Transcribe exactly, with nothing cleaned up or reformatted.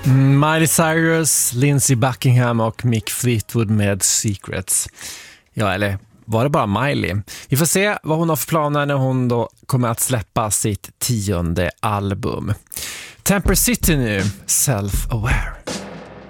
Mm, Miley Cyrus, Lindsey Buckingham och Mick Fleetwood med Secrets. Ja, eller var det bara Miley? Vi får se vad hon har för planer när hon då kommer att släppa sitt tionde album. Temper City nu, Self-Aware.